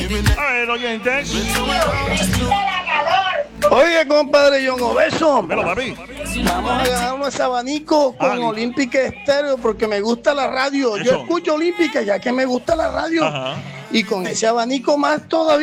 A ver, oyentes. Oye, compadre John Obeso, Velo, papi. vamos a ganar unos abanicos con Olímpica Estéreo porque me gusta la radio. Yo Eso. escucho Olímpica ya que me gusta la radio. Ajá. Y con ese abanico más todavía.